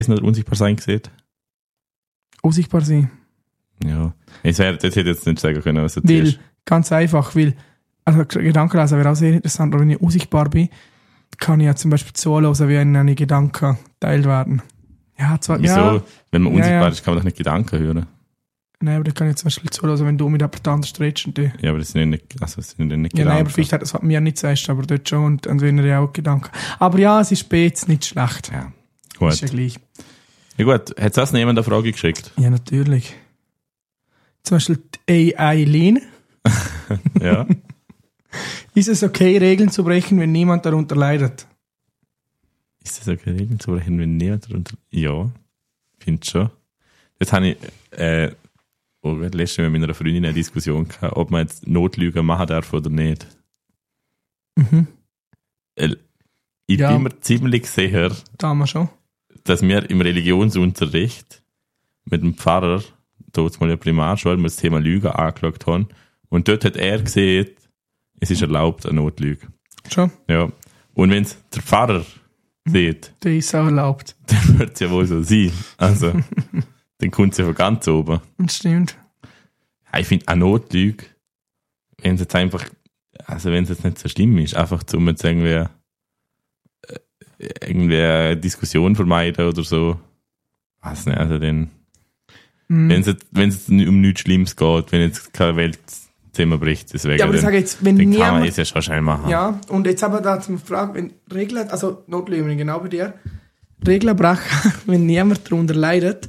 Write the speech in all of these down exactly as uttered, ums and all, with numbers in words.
oder unsichtbar sein gesehen? Unsichtbar sein. Ja. Ich wär, das hätte ich jetzt nicht sagen können, was du Weil, erzählst. ganz einfach, weil, also Gedankenlesen wäre auch sehr interessant, aber wenn ich unsichtbar bin, kann ich ja zum Beispiel zuhören, wie eine Gedanken geteilt werden. Ja, zwar, Wieso? ja. Wenn man unsichtbar ja, ja. ist, kann man doch nicht Gedanken hören. Nein, aber da kann ich zum Beispiel zuhören, wenn du mit jemand anderem redest und die. Ja, aber das sind ja nicht, also das sind ja nicht Ja, Gedanken. nein, aber vielleicht hat das was mir nicht sagst, aber dort schon und, und wenn er ja auch Gedanken. Aber ja, es ist spät, nicht schlecht. Ja, gut. Ist ja gleich. Ja gut, hat das jemand eine Frage geschickt? Ja, natürlich. Zum Beispiel die A I Lean. Ja. Ist es okay, Regeln zu brechen, wenn niemand darunter leidet? Ist das okay, Regeln zu brechen, wenn niemand darunter... Ja, finde schon. Jetzt habe ich äh, oh, letztes Mal mit meiner Freundin eine Diskussion gehabt, ob man jetzt Notlügen machen darf oder nicht. Mhm. Äh, Ich Ja. bin mir ziemlich sicher, Da haben wir schon. dass wir im Religionsunterricht mit dem Pfarrer, dort mal in der Primarschule, wir das Thema Lügen angeschaut haben. Und dort hat er gesehen, es ist erlaubt, eine Notlüge. Schon. Ja. Und wenn es der Pfarrer sieht, Der ist auch erlaubt. dann wird es ja wohl so sein. Also, dann kommt es ja von ganz oben. Das stimmt. Ja, ich finde, eine Notlüge, wenn es jetzt einfach, also wenn es jetzt nicht so schlimm ist, einfach um jetzt irgendwie, äh, irgendwie eine Diskussion vermeiden oder so. Weiß nicht, also dann, Mhm. wenn es jetzt, wenn es jetzt um nichts Schlimmes geht, wenn jetzt keine Welt zusammenbricht, deswegen, Ja, aber ich dann, sage jetzt, wenn dann kann man niemand... es ja schon schnell machen. Ja, und jetzt aber da zum Fragen, wenn Regeln, also Notlügen, genau bei dir, Regeln brechen, wenn niemand darunter leidet,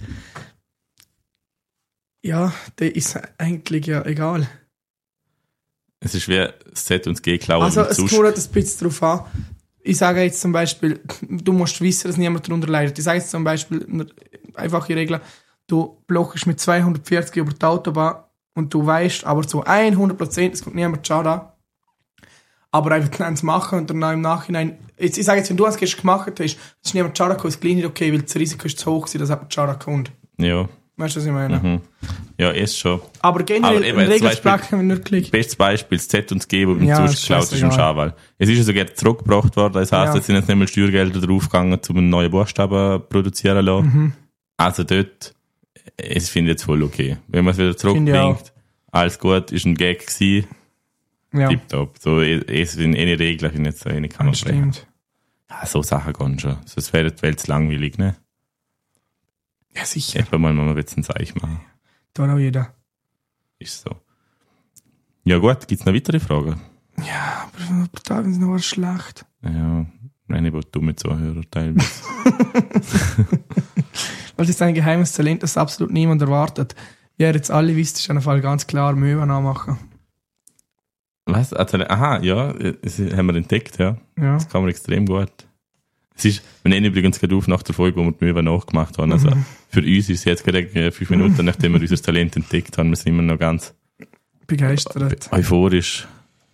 ja, der ist eigentlich ja egal. Es ist wie das Z und das G klauen. Also und es sonst- kommt ein bisschen darauf an. Ich sage jetzt zum Beispiel, du musst wissen, dass niemand darunter leidet. Ich sage jetzt zum Beispiel, eine einfache Regel, du blockst mit zweihundertvierzig über die Autobahn und du weißt aber zu hundert Prozent, es kommt niemand Schaden an. Aber einfach dann zu machen und dann im Nachhinein, jetzt, ich sage jetzt, wenn du es gestern gemacht hast, es ist niemand Schaden gekommen, ist gleich nicht okay, weil das Risiko ist zu hoch gewesen, dass jemand Schaden kommt. Ja. Weißt du, was ich meine? Mhm. Ja, ist schon. Aber generell, Aber eben, ein zum Regelsprache, wenn wirklich... Bestes Beispiel, das Z und das G, wo man Ja, sonst ist geklaut ist im scheißegal. Schawal. Es ist ja sogar zurückgebracht worden, das heisst, Ja. jetzt sind jetzt nicht mehr Steuergelder draufgegangen, um einen neuen Buchstaben produzieren zu lassen. Mhm. Also dort, es finde ich jetzt voll okay. Wenn man es wieder Finde ich zurückbringt, alles gut, ist ein Gag gewesen, Ja, tipptopp. So, es sind eh Regeln, finde ich jetzt eine kann man das brechen. stimmt. Ja, so Sachen gehen schon. Sonst wäre die Welt zu langweilig, ne? Ja, sicher. Etwa mal, mal jetzt ein Zeichen machen. Da auch jeder. Ist so. Ja gut, gibt's noch weitere Fragen? Ja, aber ein paar Tage sind noch schlecht. Ja, nein, ich will dumme Zuhörer teilweise. Weil das ist ein geheimes Talent, das absolut niemand erwartet. Wie ihr jetzt alle wisst, ist auf jeden Fall ganz klar Möwen anmachen. Was? Also, aha, ja, das haben wir entdeckt, ja. Ja. Das kann man extrem gut. Es ist, wir nehmen übrigens gerade auf nach der Folge, wo wir die Möwe nachgemacht haben. Also für uns ist es jetzt gerade äh, fünf Minuten, nachdem wir unser Talent entdeckt haben. Wir sind immer noch ganz Begeistert. euphorisch.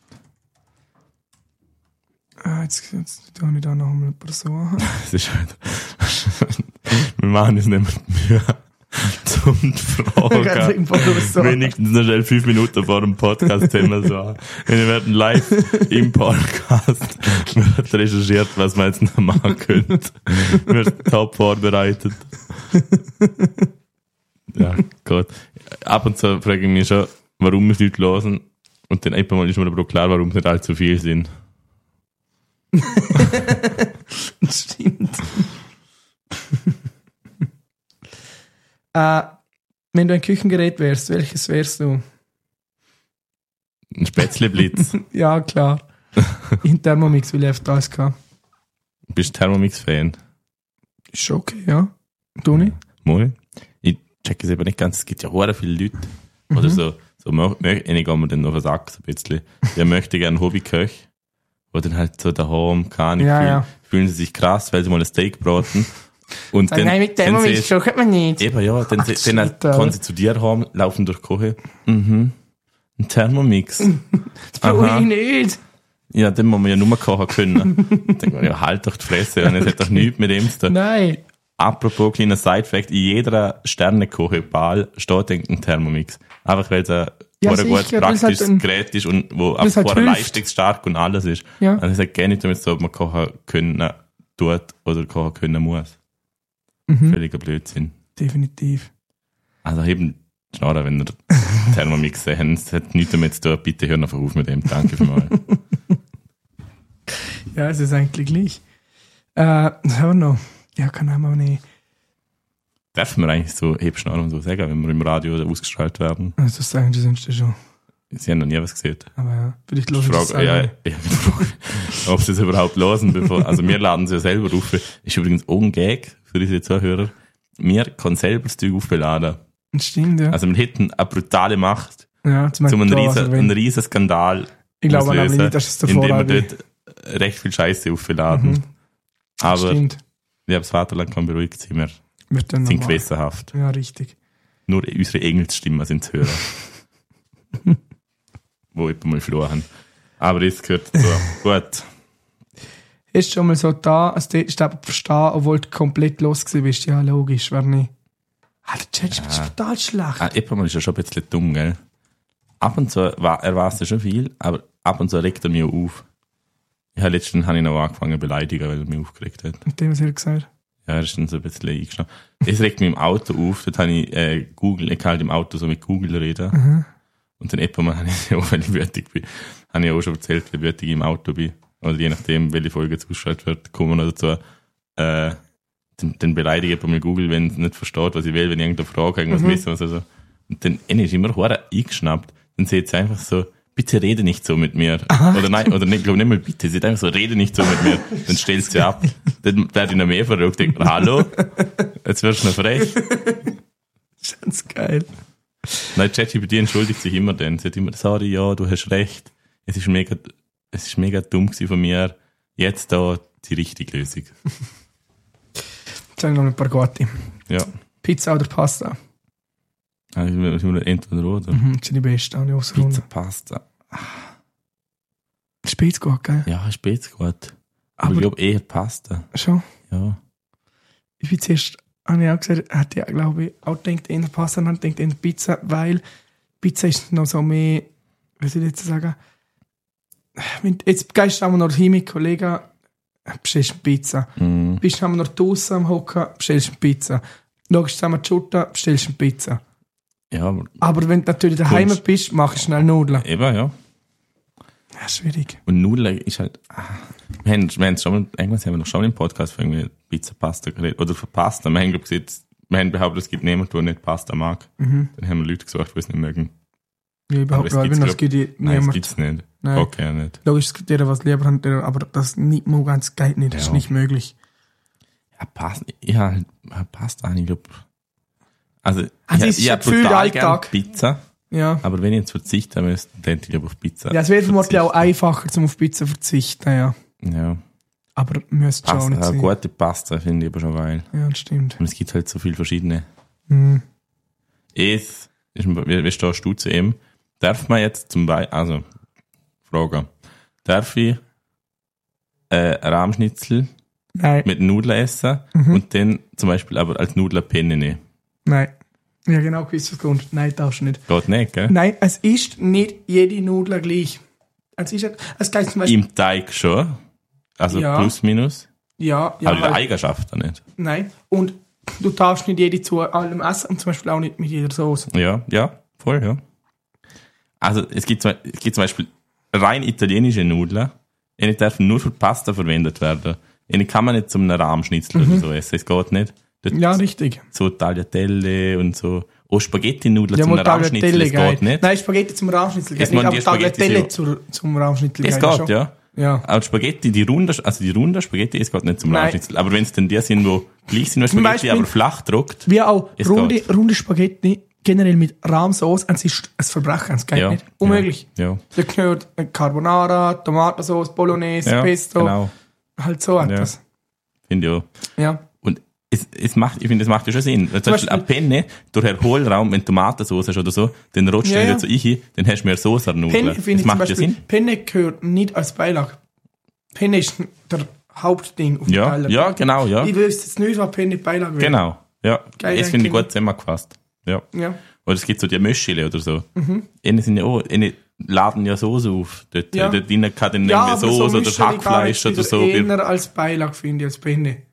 Ah, jetzt, jetzt tue ich da noch mal eine Person. Es ist halt, wir machen uns nicht mehr die Mühe, zum die Fragen. Wenigstens noch schnell fünf Minuten vor dem Podcast haben wir so. Wenn wir werden live im Podcast wird recherchiert, was man jetzt noch machen könnte. Wird top vorbereitet. Ja, Gott. Ab und zu frage ich mich schon, warum wir Leute hören. Und dann etwa mal ist mir aber auch klar, warum es nicht allzu viel sind. Das stimmt. äh, wenn du ein Küchengerät wärst, welches wärst du? Ein Spätzleblitz. Ja, klar. In Thermomix, weil ich öfter alles kann. Bist du Thermomix-Fan? Ist schon okay, ja. Du nicht? Mal. Ich check es eben nicht ganz. Es gibt ja sehr viele Leute. Oder so, so mö- mö- einige gehen mir dann noch auf den Sack, so ein bisschen. Der möchte gerne Hobbyköch. Wo dann halt so daheim, keine Ahnung, Ja, fühlen, ja. fühlen sie sich krass, weil sie mal ein Steak braten. Und Sag, dann, nein, mit dann Thermomix sie- kocht man nicht. eben, ja, dann, Ach, dann, shit, dann Alter. kommen sie zu dir heim, laufen durch die Küche. Mhm. Ein Thermomix. Das brauche ich nicht. Ja, den muss man ja nur kochen können. Dann denke ich, ja, halt doch die Fresse, und es hat doch nichts mit dem zu tun. Nein. Apropos kleiner Sidefact, in jeder Sternekoche-Ball steht ein Thermomix. Einfach weil es ein Ja, ein gut sicher, weil es praktisches halt ein- Gerät ist und wo weil es einfach halt halt hilft. leistungsstark und alles ist. Ja. Also es hat gerne nicht damit zu tun, ob man kochen können tut oder kochen können muss. Mhm. Völliger Blödsinn. Definitiv. Also eben, schade, wenn ihr Thermomix sehen, es hat nichts damit zu tun, bitte hören einfach auf mit dem, danke vielmals. Ja, es ist eigentlich gleich. Äh, was haben wir noch? Ja, kann man auch nicht. Darf man eigentlich so Hebschnarren und so sagen, wenn wir im Radio ausgestrahlt werden? Also das sagen die sonst schon. Sie haben noch nie was gesehen. Aber ja, vielleicht los ich ich frage, ja, ja, ob sie es überhaupt hören, bevor, also wir laden sie ja selber auf. Ist übrigens auch ein Gag für unsere Zuhörer. Wir können selber das Zeug aufbeladen. Das stimmt, ja. Also wir hätten eine brutale Macht, ja, zum einen riesen, einen riesen Skandal ich glaube nämlich nicht, dass es davor indem wir dort recht viel Scheiße aufladen. Mhm. Aber stimmt. Ja, das Vaterland kann beruhigt sein, wir Wird dann sind gewissenhaft. Ja, richtig. Nur unsere Engelsstimmen sind zu hören. Wo jemand mal verloren haben. Aber das gehört dazu. Gut. Ist schon mal so da, als du verstehen, obwohl du komplett los gewesen bist? Ja, logisch, wäre nicht. Ah, der Chat ist total schlecht. Ah, jemand ist ja schon ein bisschen dumm, gell? Ab und zu, er weiß ja schon viel, aber ab und zu regt er mich auch auf. Ja, letztens habe ich noch angefangen zu beleidigen, weil er mich aufgeregt hat. Mit dem, was er gesagt hat? Ja, er ist dann so ein bisschen eingeschnappt. Es regt mich im Auto auf, dort habe ich äh, Google, ich kann halt im Auto so mit Google reden. Mhm. Und dann etwa mal habe ich auch, wenn ich wütig bin, habe ich auch schon erzählt, wie wütig ich im Auto bin. Oder je nachdem, welche Folge zugeschaltet wird, kommen wir noch dazu, äh, dann, dann beleidige ich mit Google, wenn es nicht versteht, was ich will, wenn ich irgendeine Frage irgendwas mhm. wissen, was also. Und dann äh, ist immer hure eingeschnappt. Dann sieht sie einfach so, bitte rede nicht so mit mir. Aha. Oder nein, oder nicht, glaube nicht mal bitte, sie sagt einfach so, rede nicht so mit mir. Dann stellst sie ab. Dann werde ich noch mehr verrückt. Denke, hallo? Jetzt wirst du noch frech. Ganz geil. Nein, ChatGPT entschuldigt sich immer dann. Sie sagt immer, sorry, ja, du hast recht. Es ist mega, es ist mega dumm gewesen von mir. Jetzt da die richtige Lösung. Jetzt habe ich noch ein paar Gute. Ja. Pizza oder Pasta? Also, entweder oder. Mhm, das sind die besten. Pizza, Pasta. Spät gut, gell? Ja, spät gut. Aber, Aber ich glaube eher Pasta. Schon? Ja. Ich bin zuerst, habe ich auch gesagt, hätte ich, glaube ich, auch gedacht, eher Pasta und dann denkt eher Pizza, weil Pizza ist noch so mehr, was soll ich jetzt sagen, jetzt gehst du einmal noch hin mit Kollegen, bestellst eine Pizza. Mm. Bist du einmal noch draussen am Hocken, bestellst eine Pizza. Schaust zusammen die Schutte, bestellst eine Pizza. Ja, aber, aber wenn du natürlich daheim bist, mach ich schnell Nudeln. Eben, ja. Ja, schwierig. Und Nudeln ist halt, ah, wir haben, wir haben schon mal, irgendwann haben wir noch schon mal im Podcast für irgendwie Pizza, Pasta geredet, oder für Pasta. Wir haben, glaube ich, wir haben behauptet, es gibt niemanden, der nicht Pasta mag. Mhm. Dann haben wir Leute gesucht, die es nicht mögen. Ja, überhaupt nicht. Es gibt niemanden. Nein, es gibt's nicht. Nein. Okay, ja nicht. Logisch, es gibt jeder, was lieber hat, aber das nicht mal ganz geht nicht. Das ja. ist nicht möglich. Ja, Pasta, ja, Pasta, ich glaube, also, also ich, ich habe total gern Pizza. Ja. Aber wenn ich jetzt verzichten müsste, dann hätte ich auf Pizza. Ja, es wird vermutlich auch einfacher, zum auf Pizza verzichten, ja. Ja. Aber müsste schon nicht sein. Gute Pasta finde ich aber schon geil. Ja, das stimmt. Und es gibt halt so viele verschiedene. Mhm. Es, wie, wie stehst du zu ihm? Darf man jetzt zum Beispiel, also, Frage. Darf ich äh, Rahmschnitzel Nein. mit Nudeln essen mhm. und dann zum Beispiel aber als Nudelpenne nehmen? Nein. Ja, genau, gewiss was kommt. Nein, darfst du nicht. Geht nicht, gell? Nein, es ist nicht jede Nudel gleich. Es ist es gleich zum Beispiel. Im Teig schon? Also ja. plus, minus? Ja, ja. Aber die Eigenschaften nicht? Nein. Und du darfst nicht jede zu allem essen und zum Beispiel auch nicht mit jeder Sauce. Ja, ja, voll, ja. Also es gibt, es gibt zum Beispiel rein italienische Nudeln, die dürfen nur für Pasta verwendet werden. Die kann man nicht zum Rahmschnitzel mhm. oder so essen, es geht nicht. Das ja, richtig. So Tagliatelle und so. Oh, Spaghetti-Nudeln ja, zum Rahmschnitzel, es geht nicht. Nein, Spaghetti zum Rahmschnitzel geht nicht, aber Tagliatelle zur, zum Rahmschnitzel geht es geht, schon. ja. Ja. Aber Spaghetti, die runden, also die runden Spaghetti, es geht nicht zum Rahmschnitzel. Aber wenn es dann die sind, wo gleich sind, wie Spaghetti, Beispiel, aber flach druckt. Wie auch runde, runde Spaghetti, generell mit Rahmsauce, es ist ein Verbrechen, es geht ja, nicht. Unmöglich. Ja. Da gehört Carbonara, Tomatensauce, Bolognese, ja, Pesto. Genau. Halt so etwas. Ja. Finde ich auch. Ja. Und es, es macht, ich finde, das macht ja schon Sinn. Zum Beispiel eine Penne durch einen Hohlraum, wenn du Tomatensauce hast oder so, dann rutscht ja, du wieder ja. zu ich, dann hast du mehr Soße an Nudeln. Penne, das macht ja Sinn. Penne gehört nicht als Beilage. Penne ist der Hauptding auf dem ja, Teller. Ja, genau, ja. Ich wüsste jetzt nicht, was Penne Beilage wäre. Genau, ja. Geil, das finde ich gut zusammengefasst. Ja. ja. Oder es gibt so die Möschele oder so. Mhm. Eine sind ja auch, eine laden ja Soße auf. Dort, ja. dort drinnen kann dann ja, irgendwie Soße so oder Hackfleisch oder so. Eher als Beilage, finde ich, als Penne.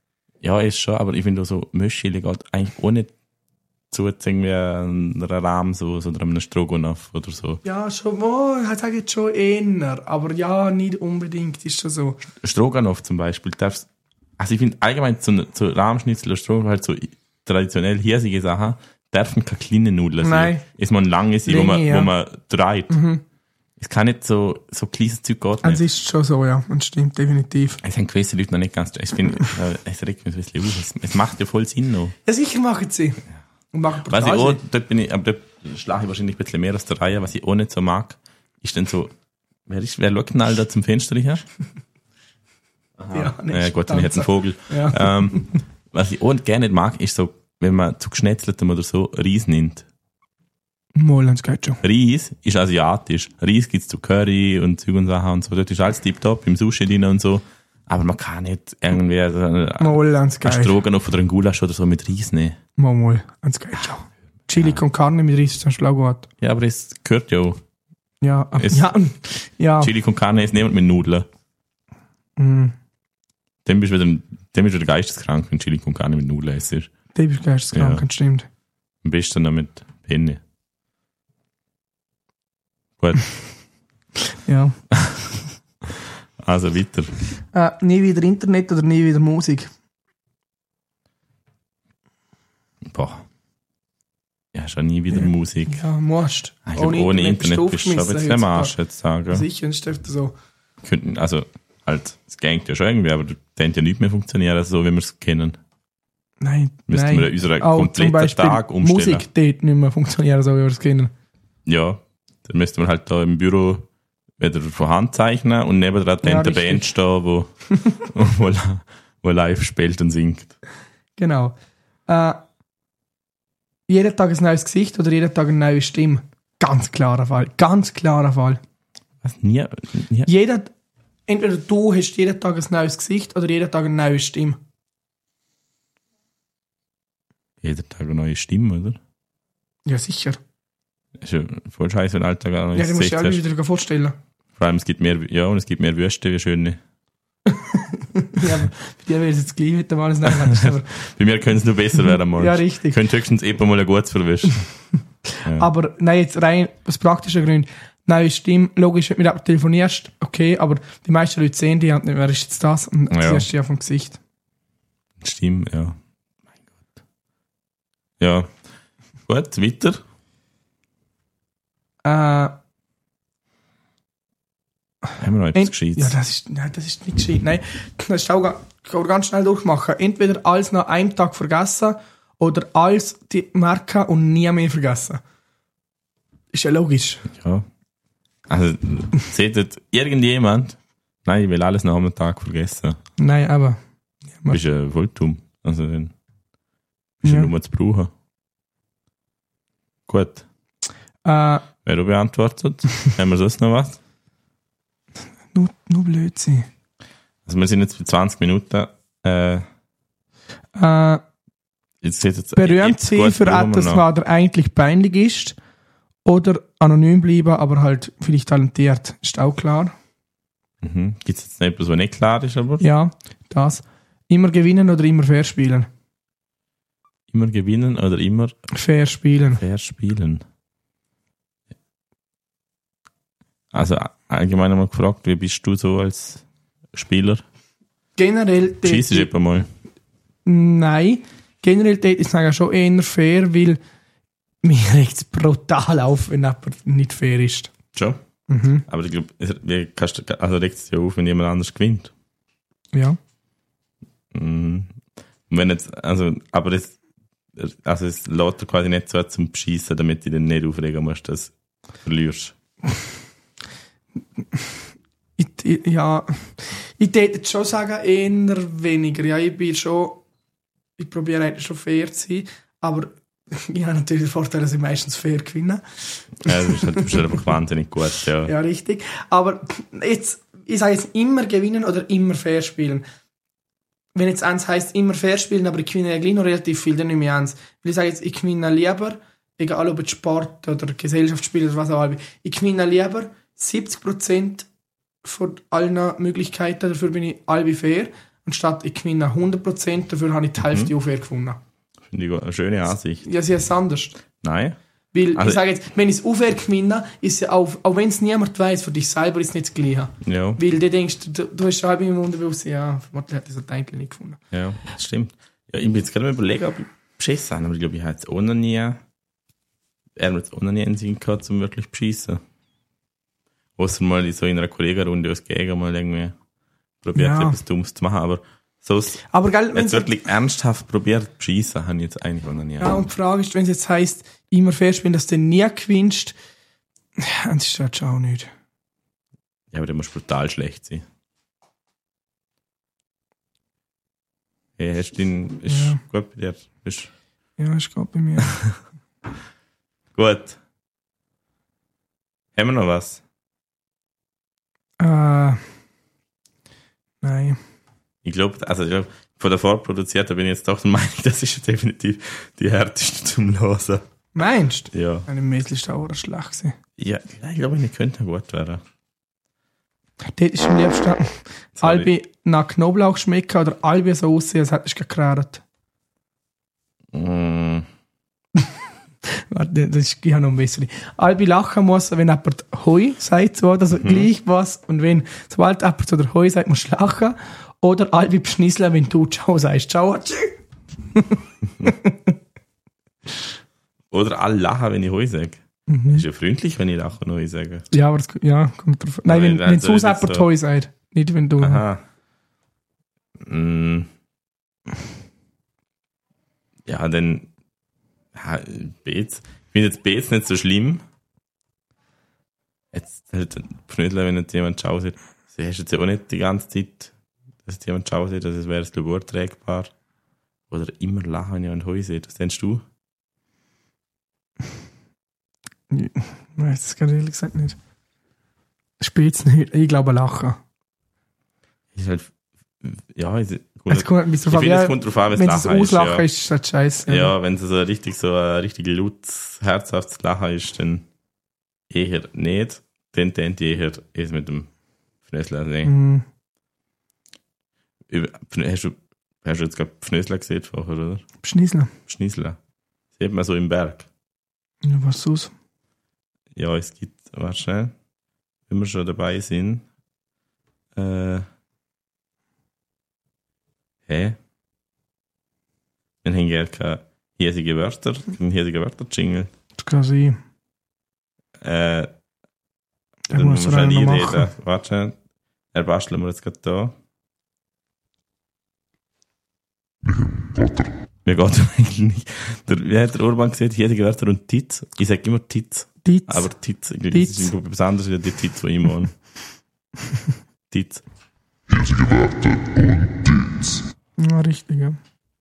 Ja, ist schon, aber ich finde auch so Mischchili geht eigentlich ohne zu irgendwie einen Rahmen so, so oder einem Stroganoff oder so. Ja, schon, oh, ich sage jetzt schon eher, aber ja, nicht unbedingt, ist schon so. Stroganoff zum Beispiel, darfst, also ich finde allgemein zu, zu Rahmschnitzel oder Stroganoff halt so traditionell hirsige Sachen, dürfen keine kleinen Nudeln sein. Nein. Es muss ein langes sein, wo man, ja. wo man dreht. Mhm. Es kann nicht so, so kleines Zeug gehen. Es ist schon so, ja. Und stimmt, definitiv. Es haben gewisse Leute noch nicht ganz, ich finde, es regt mich ein bisschen aus. Es macht ja voll Sinn noch. Ja, sicher machen sie. Und machen was ich auch, dort bin ich, aber dort schlage ich wahrscheinlich ein bisschen mehr aus der Reihe, was ich auch nicht so mag, ist dann so, wer ist, wer schaut denn all da zum Fenster her? Aha. Ja, nicht. Ja, Gott, ich hätte einen Vogel. Ja. Ähm, was ich auch gerne nicht mag, ist so, wenn man zu geschnetzeltem oder so Reis nimmt. Mal, das geht schon. Reis ist asiatisch. Reis gibt's zu Curry und Zeug und Sachen und so. Dort ist alles tipptopp, im Sushi drin und so. Aber man kann nicht irgendwie so einen Stroganoff oder einen Gulasch oder so mit Reis nehmen. Mal, mal, das geht schon. Chili con Carne mit Reis ist ein Schlagwort. Ja, aber es gehört ja auch. Ja, es, ja, ja. Chili con Carne ist niemand mit Nudeln. Mm. Dann bist du wieder, dann bist du wieder geisteskrank, wenn Chili con Carne mit Nudeln isst. Dann bist du geisteskrank, ja. Stimmt. Am besten noch mit Penne. Gut. Ja. Also weiter. Äh, nie wieder Internet oder nie wieder Musik? Boah. Ja, schon nie wieder ja. Musik. Ja, musst. Ich glaube, ohne Internet, Internet bist du aber jetzt am Arsch, jetzt sagen. Sicher, ist das so. Könnten, also, halt, es geht ja schon irgendwie, aber das könnte ja nicht mehr funktionieren, so wie wir es kennen. Nein, Müssten nein. wir unseren kompletten Tag umstellen. Musik dort nicht mehr funktionieren, so wie wir es kennen. Ja, dann müssten wir halt da im Büro wieder von Hand zeichnen und nebenan ja, der Band stehen, wo, wo, wo live spielt und singt. Genau. Äh, jeden Tag ein neues Gesicht oder jeden Tag eine neue Stimme? Ganz klarer Fall. Ganz klarer Fall. Was? Nie? nie? Jeder, entweder du hast jeden Tag ein neues Gesicht oder jeden Tag eine neue Stimme. Jeden Tag eine neue Stimme, oder? Ja, sicher. Ist ja voll scheiße, wenn du Alltag ein neues Ja, du musst dir alle wieder vorstellen. Vor allem, es gibt mehr, ja, und es gibt mehr Würste wie schöne. Ja, aber bei dir wäre es jetzt gleich mit dem alles nachher. Bei mir könnte es nur besser werden, mal. Ja, richtig. Könnte höchstens eben mal ein gutes verwischen. Ja. Aber, nein, jetzt rein aus praktischen Gründen. Neue Stimme, logisch, wenn du mit telefonierst, okay, aber die meisten Leute sehen die und nicht, wer ist jetzt das? Und ja. siehst du ja vom Gesicht. Stimme, ja. Mein Gott. Ja. Gut, weiter. Äh, Haben wir noch etwas Gescheites? Ja, das ist, nein, das ist nicht gescheit. Nein, das ist auch, kann man ganz schnell durchmachen. Entweder alles nach einem Tag vergessen oder alles die merken und nie mehr vergessen. Ist ja logisch. Ja. Also, seht ihr irgendjemand? Nein, ich will alles nach einem Tag vergessen. Nein, aber. Du bist ja voll dumm. Also, dann bist du ja nur zu brauchen. Gut. Äh, Wer du beantwortet? Haben wir sonst noch was? Nur, nur Blödsinn. Also wir sind jetzt bei zwanzig Minuten. Äh, äh, jetzt, jetzt, berühmt sein für etwas, was dir eigentlich peinlich ist. Oder anonym bleiben, aber halt vielleicht talentiert. Ist auch klar. Mhm. Gibt es jetzt noch etwas, was nicht klar ist? Aber? Ja, das. Immer gewinnen oder immer fair spielen? Immer gewinnen oder immer fair spielen? Fair spielen. Also allgemein einmal gefragt, wie bist du so als Spieler? Generell... Schießt du etwa mal? Nein. Generell ist es eigentlich schon eher fair, weil mir regt es brutal auf, wenn jemand nicht fair ist. Schon? Mhm. Aber ich glaube, also regt es ja auf, wenn jemand anders gewinnt. Ja. Mhm. Und wenn jetzt, also, aber es, also es lässt dir quasi nicht so zum Beschissen, damit du dich dann nicht aufregen musst, dass du verlierst. Ich, ich, ja, ich würde schon sagen, eher weniger. Ja, ich bin schon, ich probiere eigentlich schon fair zu sein, aber ich habe natürlich den Vorteil, dass ich meistens fair gewinne. Ja, du bist, halt, du bist halt einfach wahnsinnig gut, ja. Ja, richtig. Aber jetzt, ich sage jetzt immer gewinnen oder immer fair spielen. Wenn jetzt eins heisst, immer fair spielen, aber ich gewinne ja gleich noch relativ viel, dann nehme ich eins. Weil ich sage jetzt, ich gewinne lieber, egal ob es Sport oder Gesellschaftsspiel oder was auch immer, ich gewinne lieber siebzig Prozent von allen Möglichkeiten, dafür bin ich alle fair, und statt ich gewinne hundert Prozent, dafür habe ich die Hälfte mhm. Aufwehr gefunden. Finde ich eine schöne Ansicht. Ja, sie ist anders. Nein. Weil, also, ich sage jetzt, wenn ich es Aufwehr gewinne, ist ja auch, auch wenn es niemand weiss, für dich selber ist es nicht das Gleiche. Ja. Weil du denkst, du, du hast halb im Unterbewusstsein, ja, vermutlich hat dieser Teil nicht gefunden. Ja, das stimmt. Ja, ich bin jetzt gerade mal überlegen, ob ich beschissen habe, aber ich glaube, ich habe jetzt auch noch nie, er hat jetzt auch noch nie einen Sinn gehabt, um wirklich beschissen. Außer mal so in einer Kollegenrunde als Gegner mal irgendwie probiert, ja. etwas Dummes zu machen, aber so aber geil, jetzt wirklich ernsthaft probiert zu beschissen, habe ich jetzt eigentlich auch noch nie. Ja, und die Frage ist, wenn es jetzt heisst, immer fest bin, dass du nie gewinnst, dann ist das schon auch nicht. Ja, aber der muss brutal schlecht sein. Hey, hast du den, ist ja. gut bei dir? Ist ja, ist gut bei mir. Gut. Haben wir noch was? Äh, nein. Ich glaube, also ich glaub, von der vorproduzierten bin ich jetzt doch der Meinung, das ist definitiv die härteste zum Hören. Meinst du? Ja. Eine Mädchen ist auch schlecht gewesen. Ja, ich glaube, ich könnte gut werden. Dort ist am liebsten Albi nach Knoblauch schmecken oder Albi so aussehen, als hättest du gekrärt. Mm. Warte, das ist, ich habe noch ein bisschen. Albi lachen muss, wenn jemand Heu sagt, so, also mhm. gleich was. Und wenn, sobald jemand zu der Heu sagt, musst du lachen. Oder Albi beschnisseln, wenn du Ciao sagst. Ciao, Oder alle lachen, wenn ich Heu sage. Mhm. Das ist ja freundlich, wenn ich lache und Heu sage. Ja, aber das, ja, kommt drauf. Nein, wenn, wenn, wenn sonst jemand so Heu sagt. Nicht, wenn du. Aha. Mm. Ja, dann. Ja, Beets. Ich finde jetzt Beets nicht so schlimm. Jetzt halt Pfnödler, wenn jetzt jemand Ciao sagt. Du hast jetzt ja auch nicht die ganze Zeit, dass jetzt jemand Ciao sagt, dass es wäre es glaube ich urträgbar. Oder immer lachen, wenn jemand Heu sieht. Was denkst du? Ich weiß das gerade ehrlich gesagt nicht. Spät's nicht. Ich glaube lachen. Ist halt, ja, ist, gut, es kommt, ich finde, es kommt drauf an, wenn es Lachen Auslachen ist. Ja. ist, ist das scheiße. Ja, ja, wenn es so richtig so ein richtig lautes, herzhaftes Lachen ist, dann eher nicht. Dann denkt ich eher es mit dem Pfnösler sehen. Mm. Hast du, hast du jetzt gerade Pfnösler gesehen vorher, oder? Schniesler. Schniesler. Sieht man so im Berg. Ja, was sonst? Ja, es gibt, warte schnell, wenn wir schon dabei sind, äh, hä? Wir haben ja keine hiesige Wörter, keinen hiesigen Wörter-Jingle. Das kann sein. Äh, dann muss er noch reden. Warte schnell, er basteln wir jetzt gerade da. Mir geht es eigentlich nicht. Der, wie hat der Urban gesagt, hiesige Wörter und Titz? Ich sage immer Titz. Titz. Aber Titz, ich glaube, das ist etwas anderes als die Titz, die ich mache. Titz. Hiesige Wörter und Titz. Ja, richtig, ja.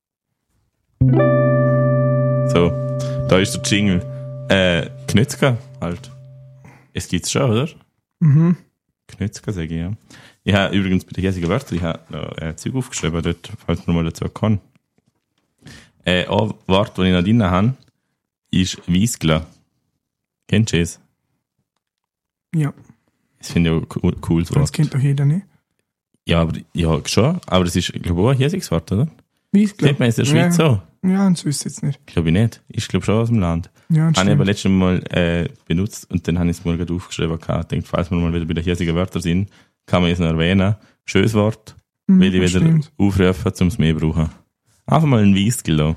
So, da ist der Jingle. Äh, Knötzka halt. Es gibt's schon, oder? Mhm. Knötzka, sage ich, ja. Ich habe übrigens bei den hiesigen Wörtern, ich habe noch ein Zeug aufgeschrieben, dort, falls man mal dazu kann. Äh, ein Wort, das ich noch drin habe, ist Wiesgler. Kennst du es? Ja. Das finde ich auch ein cooles Wort. Das kennt doch jeder nicht. Ja, aber, ja, schon. Aber das ist, glaube ich, auch ein hiesiges Wort, oder? Wiesgler. Kennt man es in der Schweiz ja. so? Ja, und so ist es jetzt nicht. Glaube ich nicht. Ich glaube schon aus dem Land. Ja, habe ich aber letztes Mal äh, benutzt und dann habe ich es mal gerade aufgeschrieben. Ich denke, falls wir mal wieder bei den hiesigen Wörtern sind, kann man es noch erwähnen. Schönes Wort, mhm, will ich wieder stimmt. aufrufen, um es mehr zu brauchen. Einfach mal ein Wiesgel da.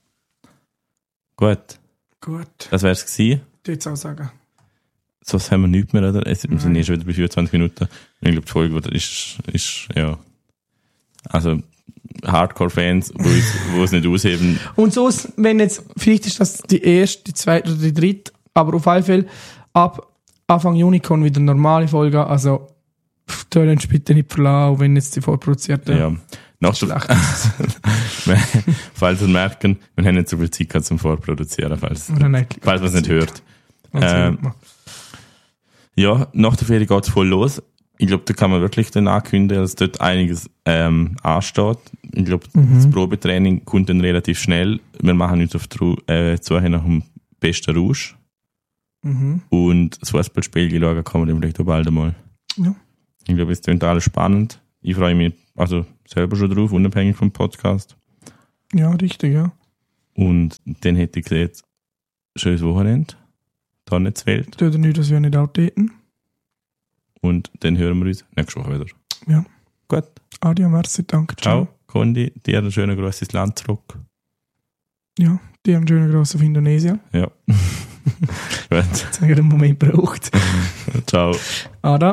Gut. Gut. Das wäre es gewesen. Ich würde jetzt auch sagen. Sonst haben wir nichts mehr, oder? Es wir sind eh schon wieder bei vierundzwanzig Minuten. Ich glaube, die Folge ist, ist, ja. Also, Hardcore-Fans, wo es, wo es nicht ausheben. Und so, wenn jetzt, vielleicht ist das die erste, die zweite oder die dritte, aber auf alle Fälle, ab Anfang Juni kommen wieder normale Folgen, also, tören uns bitte nicht verlassen, wenn jetzt die vorproduzierte. Ja. Nach der, falls ihr merken, wir haben nicht so viel Zeit gehabt zum Vorproduzieren, falls, falls man es nicht hört. Ähm, ja, nach der Ferie geht es voll los. Ich glaube, da kann man wirklich dann ankündigen, dass dort einiges ähm, ansteht. Ich glaube, mhm. das Probetraining kommt dann relativ schnell. Wir machen uns auf die äh, Suche nach dem besten Rausch. Mhm. Und das Fußballspiel schauen kann man dann vielleicht auch bald einmal. Ja. Ich glaube, es klingt alles spannend. Ich freue mich Also selber schon drauf, unabhängig vom Podcast. Ja, richtig, ja. Und dann hätte ich gesagt, schönes Wochenende. Da nicht zu Welt. Tut ihr nicht, dass wir nicht outdaten. Und dann hören wir uns nächste Woche wieder. Ja. Gut. Adieu, merci, danke. Ciao. Ciao. Kondi, dir ein schönes grosses Land zurück. Ja, dir einen schönen Gruß auf Indonesien. Ja. Gut. Jetzt haben wir einen Moment gebraucht. Ciao. Ada.